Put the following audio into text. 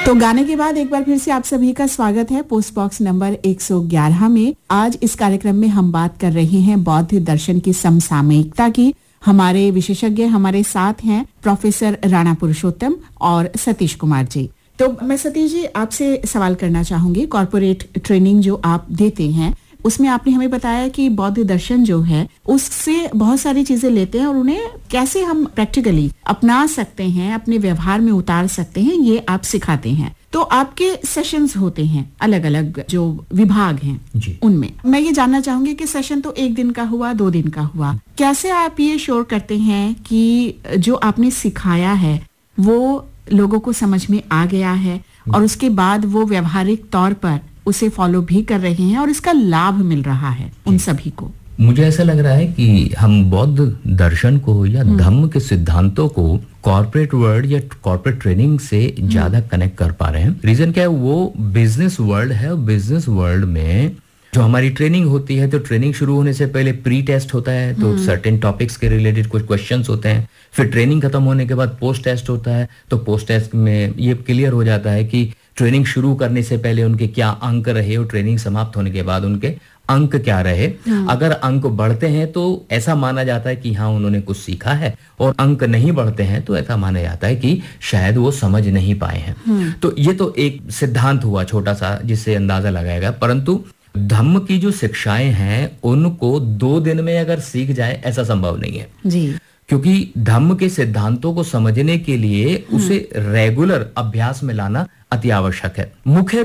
तो गाने के बाद एक बार फिर से आप सभी का स्वागत है पोस्ट बॉक्स नंबर 111 में। आज इस कार्यक्रम में हम बात कर रहे हैं बौद्ध दर्शन की समसामयिकता की। हमारे विशेषज्ञ हमारे साथ हैं प्रोफेसर राणा पुरुषोत्तम और सतीश कुमार जी। तो मैं सतीश जी आपसे सवाल करना चाहूंगी, कॉर्पोरेट ट्रेनिंग जो आप देते हैं उसमें आपने हमें बताया कि बौद्ध दर्शन जो है उससे बहुत सारी चीजें लेते हैं और उन्हें कैसे हम प्रैक्टिकली अपना सकते हैं, अपने व्यवहार में उतार सकते हैं, ये आप सिखाते हैं। तो आपके सेशंस होते हैं अलग अलग जो विभाग हैं जी। उनमें मैं ये जानना चाहूंगी कि सेशन तो 1 दिन का हुआ, 2 दिन का हुआ, कैसे आप ये श्योर करते हैं कि जो आपने सिखाया है वो लोगों को समझ में आ गया है और उसके बाद वो व्यवहारिक तौर पर उसे फॉलो भी कर रहे हैं और इसका लाभ मिल रहा है उन सभी को? मुझे ऐसा लग रहा है कि हम बौद्ध दर्शन को या धम्म के सिद्धांतों को कॉर्पोरेट वर्ल्ड या कॉर्पोरेट ट्रेनिंग से ज्यादा कनेक्ट कर पा रहे हैं। रीजन क्या है, वो बिजनेस वर्ल्ड है। बिजनेस वर्ल्ड में जो हमारी ट्रेनिंग होती है, तो ट्रेनिंग शुरू होने से पहले प्री टेस्ट होता है, तो सर्टेन टॉपिक्स के रिलेटेड कुछ क्वेश्चंस होते हैं। फिर ट्रेनिंग खत्म होने के बाद पोस्ट टेस्ट होता है, तो पोस्ट टेस्ट में ये क्लियर हो जाता है कि ट्रेनिंग शुरू करने से पहले उनके क्या अंक रहे और ट्रेनिंग समाप्त होने के बाद उनके अंक क्या रहे। अगर अंक बढ़ते हैं तो ऐसा माना जाता है कि हाँ उन्होंने कुछ सीखा है, और अंक नहीं बढ़ते हैं तो ऐसा माना जाता है कि शायद वो समझ नहीं पाए हैं। तो ये तो एक सिद्धांत हुआ छोटा सा जिससे अंदाजा लगाएगा। परंतु धम्म की जो शिक्षाएं हैं उनको 2 दिन में अगर सीख जाए ऐसा संभव नहीं है जी, क्योंकि धम्म के सिद्धांतों को समझने के लिए उसे रेगुलर अभ्यास में लाना अति आवश्यक है। मुख्य